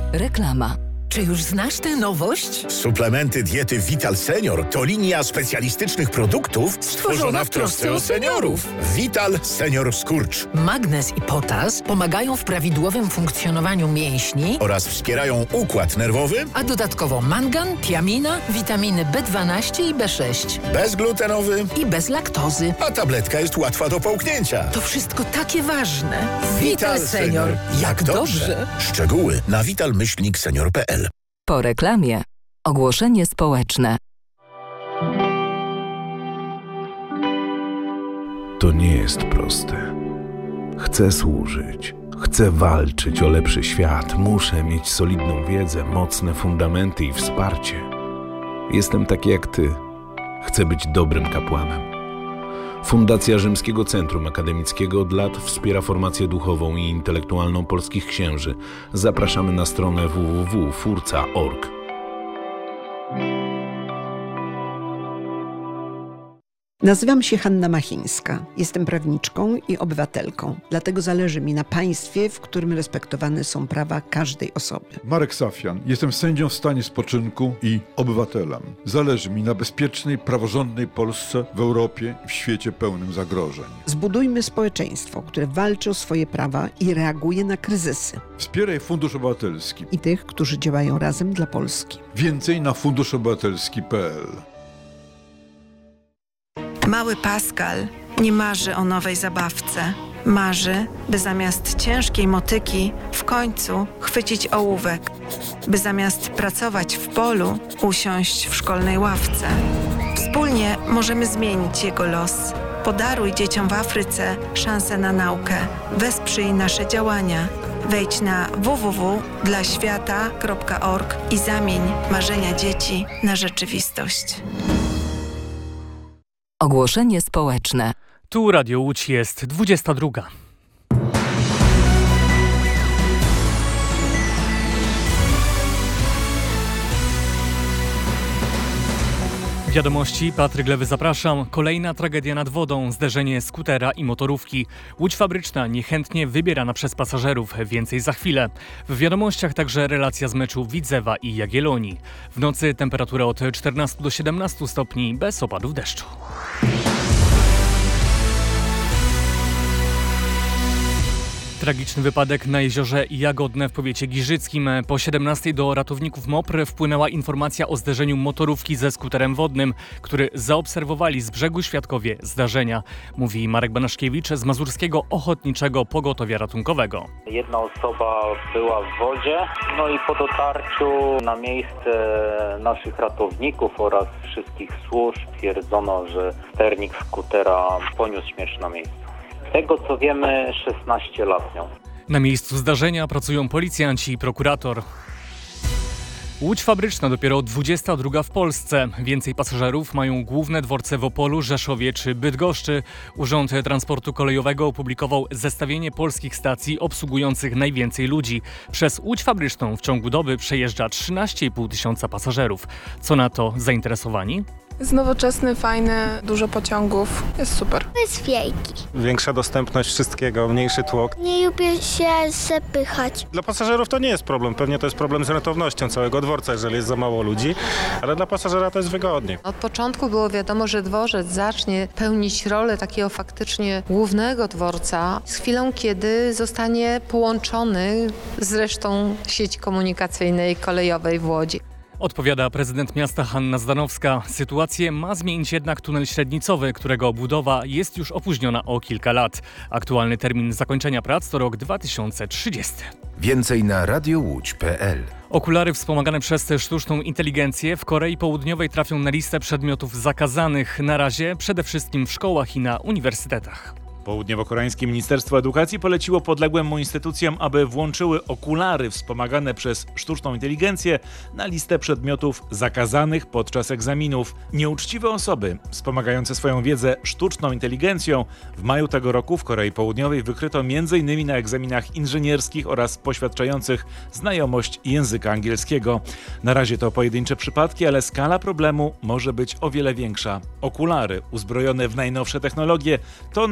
Reklama. Czy już znasz tę nowość? Suplementy diety Vital Senior to linia specjalistycznych produktów stworzona w trosce o seniorów. Vital Senior Skurcz. Magnez i potas pomagają w prawidłowym funkcjonowaniu mięśni Oraz wspierają układ nerwowy. A dodatkowo mangan, tiamina, witaminy B12 i B6. Bezglutenowy. I bez laktozy. A tabletka jest łatwa do połknięcia. To wszystko takie ważne. Vital Senior. Jak dobrze. Szczegóły na vital-senior.pl. Po reklamie. Ogłoszenie społeczne. To nie jest proste. Chcę służyć. Chcę walczyć o lepszy świat. Muszę mieć solidną wiedzę, mocne fundamenty i wsparcie. Jestem taki jak ty. Chcę być dobrym kapłanem. Fundacja Rzymskiego Centrum Akademickiego od lat wspiera formację duchową i intelektualną polskich księży. Zapraszamy na stronę www.furca.org. Nazywam się Hanna Machińska. Jestem prawniczką i obywatelką. Dlatego zależy mi na państwie, w którym respektowane są prawa każdej osoby. Marek Safian. Jestem sędzią w stanie spoczynku i obywatelem. Zależy mi na bezpiecznej, praworządnej Polsce w Europie i w świecie pełnym zagrożeń. Zbudujmy społeczeństwo, które walczy o swoje prawa i reaguje na kryzysy. Wspieraj Fundusz Obywatelski. I tych, którzy działają razem dla Polski. Więcej na funduszobywatelski.pl. Mały Pascal nie marzy o nowej zabawce. Marzy, by zamiast ciężkiej motyki w końcu chwycić ołówek. By zamiast pracować w polu, usiąść w szkolnej ławce. Wspólnie możemy zmienić jego los. Podaruj dzieciom w Afryce szansę na naukę. Wesprzyj nasze działania. Wejdź na www.dlaświata.org i zamień marzenia dzieci na rzeczywistość. Ogłoszenie społeczne. Tu Radio Łódź, jest 22. Wiadomości, Patryk Lewy, zapraszam. Kolejna tragedia nad wodą, zderzenie skutera i motorówki. Łódź Fabryczna niechętnie wybierana przez pasażerów. Więcej za chwilę. W wiadomościach także relacja z meczu Widzewa i Jagiellonii. W nocy temperatura od 14 do 17 stopni, bez opadów deszczu. Tragiczny wypadek na jeziorze Jagodne w powiecie giżyckim. Po 17 do ratowników MOPR wpłynęła informacja o zderzeniu motorówki ze skuterem wodnym, który zaobserwowali z brzegu świadkowie zdarzenia. Mówi Marek Banaszkiewicz z Mazurskiego Ochotniczego Pogotowia Ratunkowego. Jedna osoba była w wodzie, no i po dotarciu na miejsce naszych ratowników oraz wszystkich służb stwierdzono, że sternik skutera poniósł śmierć na miejscu. Z tego co wiemy, 16 lat miał. Na miejscu zdarzenia pracują policjanci i prokurator. Łódź Fabryczna dopiero 22 w Polsce. Więcej pasażerów mają główne dworce w Opolu, Rzeszowie czy Bydgoszczy. Urząd Transportu Kolejowego opublikował zestawienie polskich stacji obsługujących najwięcej ludzi. Przez Łódź Fabryczną w ciągu doby przejeżdża 13,5 tysiąca pasażerów. Co na to zainteresowani? Jest nowoczesny, fajny, dużo pociągów, jest super. Jest wielki. Większa dostępność wszystkiego, mniejszy tłok. Nie lubię się zapychać. Dla pasażerów to nie jest problem, pewnie to jest problem z rentownością całego dworca, jeżeli jest za mało ludzi, ale dla pasażera to jest wygodnie. Od początku było wiadomo, że dworzec zacznie pełnić rolę takiego faktycznie głównego dworca z chwilą, kiedy zostanie połączony z resztą sieci komunikacyjnej kolejowej w Łodzi. Odpowiada prezydent miasta Hanna Zdanowska. Sytuację ma zmienić jednak tunel średnicowy, którego budowa jest już opóźniona o kilka lat. Aktualny termin zakończenia prac to rok 2030. Więcej na radiołódź.pl. Okulary wspomagane przez sztuczną inteligencję w Korei Południowej trafią na listę przedmiotów zakazanych. Na razie przede wszystkim w szkołach i na uniwersytetach. Południowo-koreańskie Ministerstwo Edukacji poleciło podległym mu instytucjom, aby włączyły okulary wspomagane przez sztuczną inteligencję na listę przedmiotów zakazanych podczas egzaminów. Nieuczciwe osoby wspomagające swoją wiedzę sztuczną inteligencją w maju tego roku w Korei Południowej wykryto m.in. na egzaminach inżynierskich oraz poświadczających znajomość języka angielskiego. Na razie to pojedyncze przypadki, ale skala problemu może być o wiele większa. Okulary uzbrojone w najnowsze technologie to nowość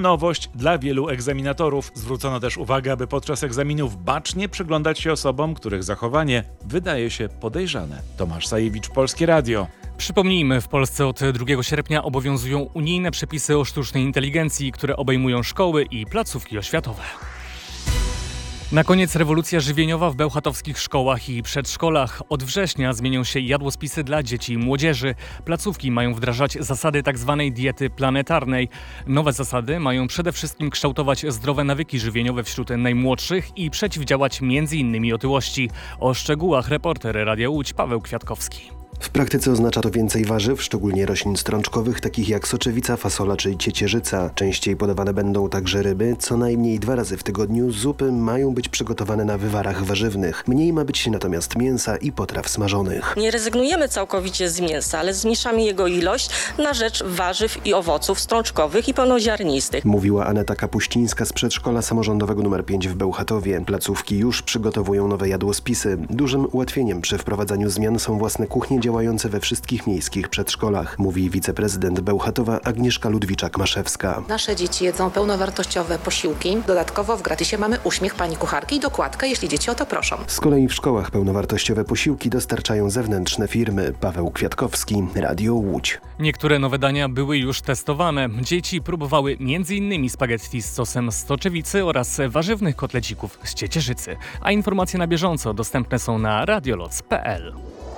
korzyść dla wielu egzaminatorów. Zwrócono też uwagę, aby podczas egzaminów bacznie przyglądać się osobom, których zachowanie wydaje się podejrzane. Tomasz Sajewicz, Polskie Radio. Przypomnijmy, w Polsce od 2 sierpnia obowiązują unijne przepisy o sztucznej inteligencji, które obejmują szkoły i placówki oświatowe. Na koniec rewolucja żywieniowa w bełchatowskich szkołach i przedszkolach. Od września zmienią się jadłospisy dla dzieci i młodzieży. Placówki mają wdrażać zasady tzw. diety planetarnej. Nowe zasady mają przede wszystkim kształtować zdrowe nawyki żywieniowe wśród najmłodszych i przeciwdziałać m.in. otyłości. O szczegółach reporter Radia Łódź Paweł Kwiatkowski. W praktyce oznacza to więcej warzyw, szczególnie roślin strączkowych, takich jak soczewica, fasola czy ciecierzyca. Częściej podawane będą także ryby. Co najmniej 2 razy w tygodniu zupy mają być przygotowane na wywarach warzywnych. Mniej ma być natomiast mięsa i potraw smażonych. Nie rezygnujemy całkowicie z mięsa, ale zmniejszamy jego ilość na rzecz warzyw i owoców strączkowych i pełnoziarnistych. Mówiła Aneta Kapuścińska z przedszkola samorządowego nr 5 w Bełchatowie. Placówki już przygotowują nowe jadłospisy. Dużym ułatwieniem przy wprowadzaniu zmian są własne kuchnie działające we wszystkich miejskich przedszkolach, mówi wiceprezydent Bełchatowa Agnieszka Ludwiczak-Maszewska. Nasze dzieci jedzą pełnowartościowe posiłki. Dodatkowo w gratisie mamy uśmiech pani kucharki i dokładkę, jeśli dzieci o to proszą. Z kolei w szkołach pełnowartościowe posiłki dostarczają zewnętrzne firmy. Paweł Kwiatkowski, Radio Łódź. Niektóre nowe dania były już testowane. Dzieci próbowały m.in. spaghetti z sosem z soczewicy oraz warzywnych kotlecików z ciecierzycy. A informacje na bieżąco dostępne są na radioloc.pl.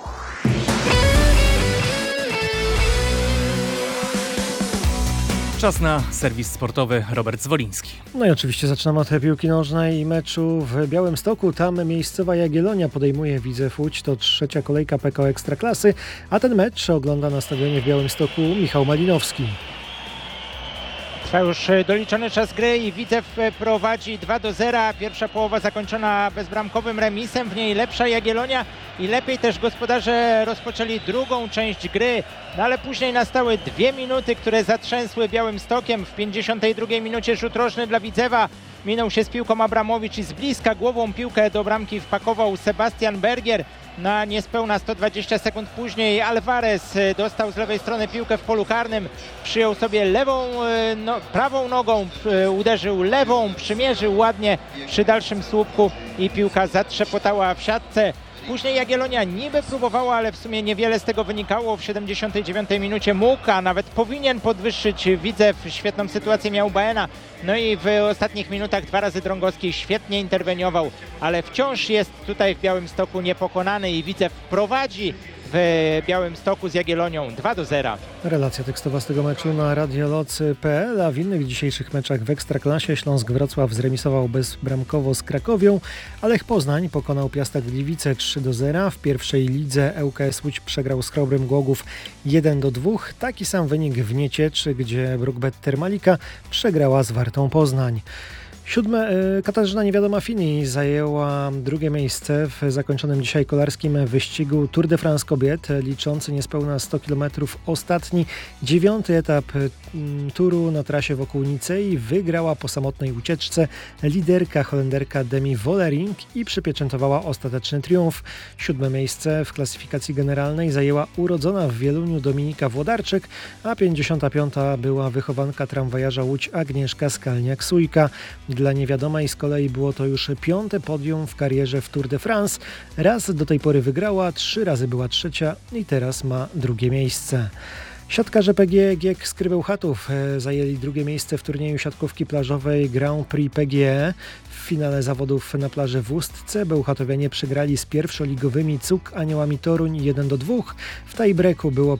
Czas na serwis sportowy. Robert Zwoliński. No i oczywiście zaczynamy od piłki nożnej i meczu w Białymstoku. Tam miejscowa Jagiellonia podejmuje Widzew Łódź. To 3. kolejka PKO Ekstraklasy, a ten mecz ogląda na stadionie w Białymstoku Michał Malinowski. Trwa już doliczony czas gry i Widzew prowadzi 2-0. Pierwsza połowa zakończona bezbramkowym remisem. W niej lepsza Jagiellonia i lepiej też gospodarze rozpoczęli drugą część gry. No ale później nastały 2 minuty, które zatrzęsły Białymstokiem. W 52 minucie rzut rożny dla Widzewa. Minął się z piłką Abramowicz i z bliska głową piłkę do bramki wpakował Sebastian Bergier. Na niespełna 120 sekund później Alvarez dostał z lewej strony piłkę w polu karnym. Przyjął sobie prawą nogą, uderzył lewą, przymierzył ładnie przy dalszym słupku i piłka zatrzepotała w siatce. Później Jagiellonia niby próbowała, ale w sumie niewiele z tego wynikało. W 79 minucie mógł, a nawet powinien podwyższyć Widzew. Świetną sytuację miał Baena. No i w ostatnich minutach 2 razy Drągowski świetnie interweniował, ale wciąż jest tutaj w Białymstoku niepokonany i Widzew prowadzi w Białymstoku z Jagiellonią 2-0. Relacja tekstowa z tego meczu na radioloc.pl, a w innych dzisiejszych meczach w Ekstraklasie Śląsk Wrocław zremisował bezbramkowo z Krakowią, a Lech Poznań pokonał Piastek Gliwice 3-0. W pierwszej lidze ŁKS Łódź przegrał z Chrobrym Głogów 1-2. Taki sam wynik w Niecieczy, gdzie Brookbet Termalika przegrała z Wartą Poznań. Katarzyna Niewiadoma-Fini zajęła 2. miejsce w zakończonym dzisiaj kolarskim wyścigu Tour de France kobiet, liczący niespełna 100 km. Ostatni, 9. etap turu na trasie wokół Nicei wygrała po samotnej ucieczce liderka Holenderka Demi Vollering i przypieczętowała ostateczny triumf. 7. miejsce w klasyfikacji generalnej zajęła urodzona w Wieluniu Dominika Włodarczyk, a 55. była wychowanka tramwajarza Łódź Agnieszka Skalniak-Sujka. Dla Niewiadomej z kolei było to już 5. podium w karierze w Tour de France. Raz do tej pory wygrała, 3 razy była 3. i teraz ma 2. miejsce. Siatkarze PGE GiEK z Bełchatów zajęli 2. miejsce w turnieju siatkówki plażowej Grand Prix PGE. W finale zawodów na plaży w Ustce Bełchatowianie przegrali z pierwszoligowymi CUK Aniołami Toruń 1-2. W tiebreaku było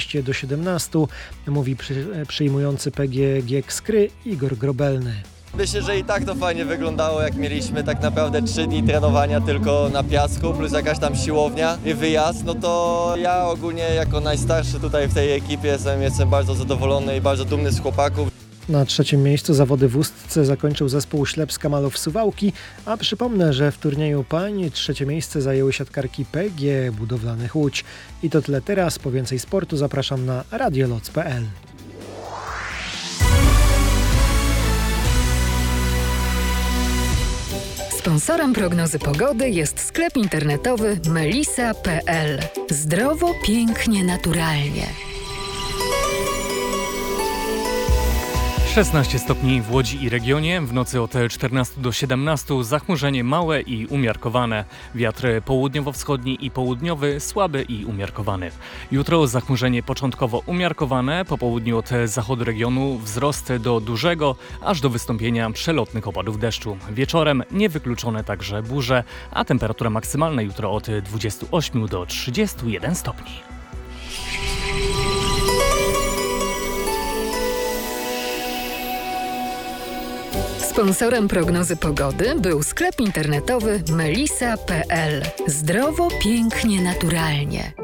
15-17, mówi przyjmujący PGE GiEK Skry Igor Grobelny. Myślę, że i tak to fajnie wyglądało, jak mieliśmy tak naprawdę 3 dni trenowania tylko na piasku, plus jakaś tam siłownia i wyjazd, no to ja ogólnie jako najstarszy tutaj w tej ekipie jestem bardzo zadowolony i bardzo dumny z chłopaków. Na 3. miejscu zawody w Ustce zakończył zespół Ślepska Malow Suwałki, a przypomnę, że w turnieju pań 3. miejsce zajęły siatkarki PGE Budowlanych Łódź. I to tyle teraz, po więcej sportu zapraszam na radioloc.pl. Sponsorem prognozy pogody jest sklep internetowy melisa.pl. Zdrowo, pięknie, naturalnie. 16 stopni w Łodzi i regionie, w nocy od 14 do 17 zachmurzenie małe i umiarkowane. Wiatr południowo-wschodni i południowy słaby i umiarkowany. Jutro zachmurzenie początkowo umiarkowane, po południu od zachodu regionu wzrost do dużego, aż do wystąpienia przelotnych opadów deszczu. Wieczorem niewykluczone także burze, a temperatura maksymalna jutro od 28 do 31 stopni. Sponsorem prognozy pogody był sklep internetowy melisa.pl. Zdrowo, pięknie, naturalnie.